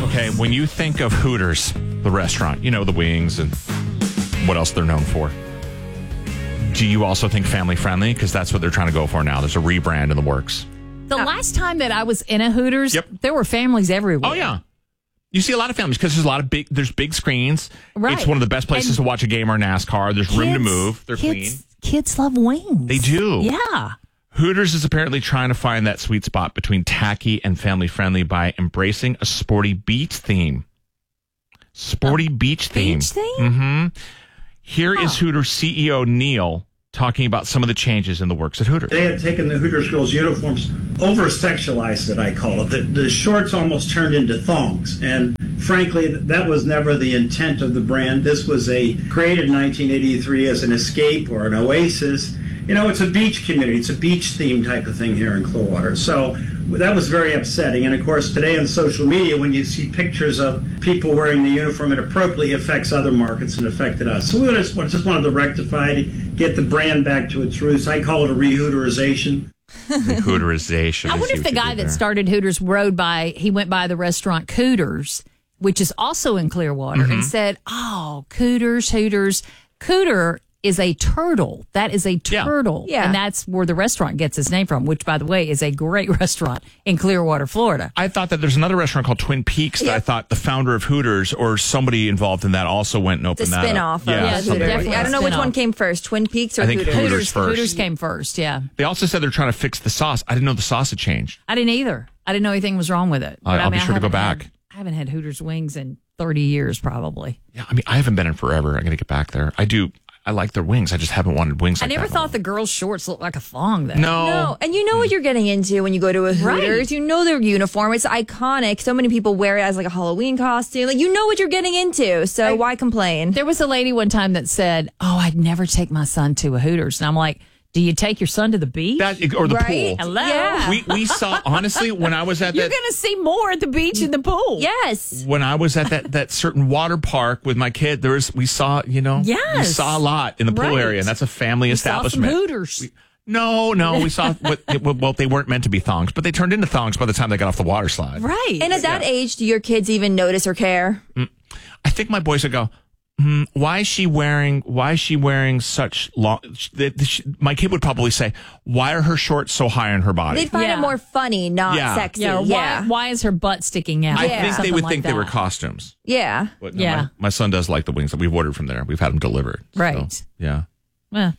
Okay, when you think of Hooters, the restaurant, you know, the wings and what else they're known for. Do you also think family friendly? Because that's what they're trying to go for now. There's a rebrand in the works. The last time that I was in a Hooters, there were families everywhere. Oh, yeah. You see a lot of families because there's big screens. Right. It's one of the best places to watch a game or NASCAR. There's room to move. They're clean. Kids love wings. They do. Yeah. Hooters is apparently trying to find that sweet spot between tacky and family friendly by embracing a sporty beach theme. Sporty beach theme. Beach theme? Mm-hmm. Here is Hooters CEO Neil talking about some of the changes in the works at Hooters. They had taken the Hooters girls' uniforms, over-sexualized it, I call it. The shorts almost turned into thongs. And frankly, that was never the intent of the brand. This was created in 1983 as an escape or an oasis. You know, it's a beach community. It's a beach theme type of thing here in Clearwater. So that was very upsetting. And of course, today on social media, when you see pictures of people wearing the uniform inappropriately, it affects other markets and affected us. So we just wanted to rectify, get the brand back to its roots. I call it a re-Hooterization. Hooterization. I wonder if the guy that started Hooters went by the restaurant Cooters, which is also in Clearwater, and said, "Oh, Cooters, Hooters, Cooter is a turtle. That is a turtle." Yeah. And that's where the restaurant gets its name from, which, by the way, is a great restaurant in Clearwater, Florida. I thought that there's another restaurant called Twin Peaks that I thought the founder of Hooters or somebody involved in that also went and opened It's a that spin-off. up. Yeah, Of something like Hooters. that. I don't know which one came first, Twin Peaks or I think Hooters. Hooters first. Hooters came first, yeah. They also said they're trying to fix the sauce. I didn't know the sauce had changed. I didn't either. I didn't know anything was wrong with it. But I'll be sure to go I back. haven't had Hooters wings in 30 years, probably. Yeah, I mean, I haven't been in forever. I'm going to get back there. I like their wings. I just haven't wanted wings I like never that. thought the girls' shorts looked like a thong, though. No, and you know what you're getting into when you go to a Hooters. Right. You know their uniform. It's iconic. So many people wear it as like a Halloween costume. Like, you know what you're getting into. So why complain? There was a lady one time that said, "Oh, I'd never take my son to a Hooters." And I'm like, do you take your son to the beach? Or the Right? pool. Hello? Yeah. We saw, honestly, when I was at You're that... going to see more at the beach and the pool. Yes. When I was at that certain water park with my kid, we saw, we Yes. saw a lot in the pool Right. area, and that's a family establishment. Saw some Hooters. No, we saw well, they weren't meant to be thongs, but they turned into thongs by the time they got off the water slide. Right. And at that age, do your kids even notice or care? I think my boys would go, why is she wearing such long? My kid would probably say, why are her shorts so high on her body? They'd find it more funny, not sexy. Yeah, Yeah. why is her butt sticking out? I think they Something would like think they were that. costumes. Yeah. But no, Yeah. my son does like the wings that we've ordered from there. We've had them delivered. Right. So, yeah. Well,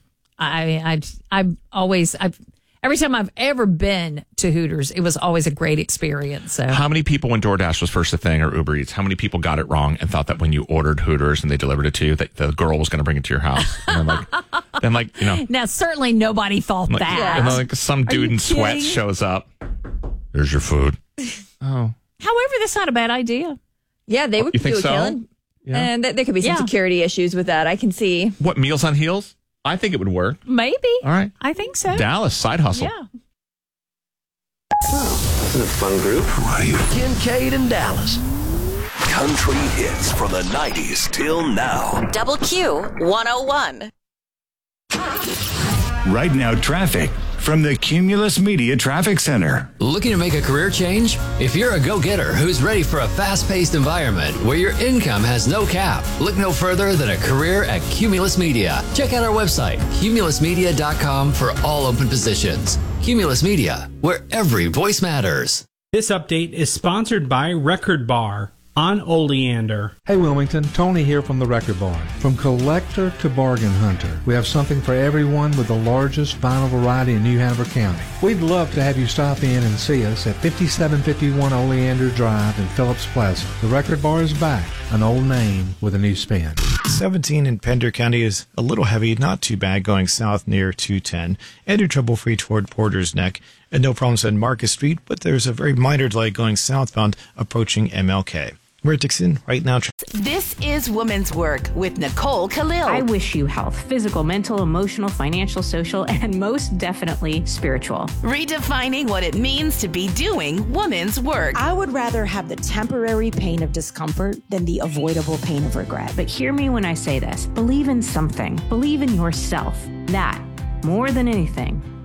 every time I've ever been to Hooters, it was always a great experience. So How many people, when DoorDash was first a thing or Uber Eats, how many people got it wrong and thought that when you ordered Hooters and they delivered it to you, that the girl was going to bring it to your house? And then now, certainly nobody thought that. And then some dude in sweats kidding? shows up. There's your food. However, that's not a bad idea. Yeah, they would You do think a so? killing. Yeah. And there could be some security issues with that. I can see. What, Meals on Heels? I think it would work. Maybe. All right. I think so. Dallas, side hustle. Yeah. This is a fun group. Who are you? Kincaid and Dallas. Country hits from the 90s till now. Double Q 101. Right now, traffic from the Cumulus Media Traffic Center. Looking to make a career change? If you're a go-getter who's ready for a fast-paced environment where your income has no cap, look no further than a career at Cumulus Media. Check out our website, cumulusmedia.com, for all open positions. Cumulus Media, where every voice matters. This update is sponsored by Record Bar on Oleander. Hey Wilmington, Tony here from the Record Bar. From collector to bargain hunter, we have something for everyone with the largest vinyl variety in New Hanover County. We'd love to have you stop in and see us at 5751 Oleander Drive in Phillips Plaza. The Record Bar is back, an old name with a new spin. 17 in Pender County is a little heavy, not too bad going south near 210, and you're trouble-free toward Porter's Neck, and no problems at Marcus Street, but there's a very minor delay going southbound approaching MLK. We're at Dixon right now. This is Women's Work with Nicole Khalil. I wish you health, physical, mental, emotional, financial, social, and most definitely spiritual. Redefining what it means to be doing women's work. I would rather have the temporary pain of discomfort than the avoidable pain of regret. But hear me when I say this. Believe in something. Believe in yourself. That, more than anything,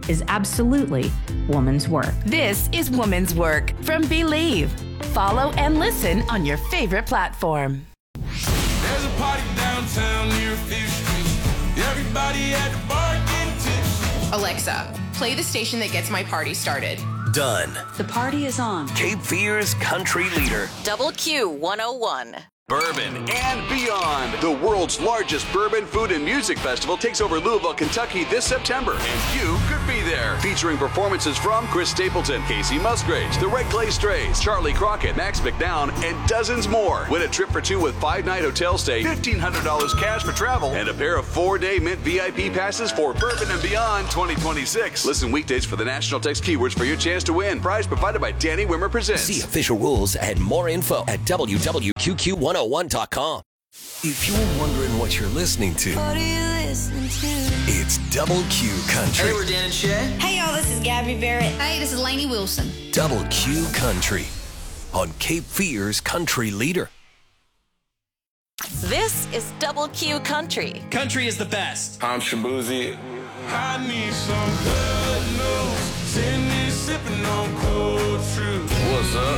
is absolutely woman's work. This is Woman's Work from Believe. Follow and listen on your favorite platform. There's a party downtown near 5th Street. Everybody at the bar getting tips. Alexa, play the station that gets my party started. Done. The party is on. Cape Fear's country leader. Double Q 101. Bourbon and Beyond. The world's largest bourbon, food, and music festival takes over Louisville, Kentucky this September. And you could be there. Featuring performances from Chris Stapleton, Casey Musgraves, the Red Clay Strays, Charlie Crockett, Max McDowell, and dozens more. Win a trip for two with 5-night hotel stay, $1,500 cash for travel, and a pair of 4-day Mint VIP passes for Bourbon and Beyond 2026. Listen weekdays for the national text keywords for your chance to win. Prize provided by Danny Wimmer Presents. See official rules and more info at www.QQ101.com. If you're wondering what you're listening to, what are you listening to? It's Double Q Country. Hey, we're Dan and Shay. Hey, y'all, this is Gabby Barrett. Hey, this is Lainey Wilson. Double Q Country on Cape Fear's country leader. This is Double Q Country. Country is the best. I'm Shabuzi. I need some good news. Sitting here sipping on cold fruit. What's up?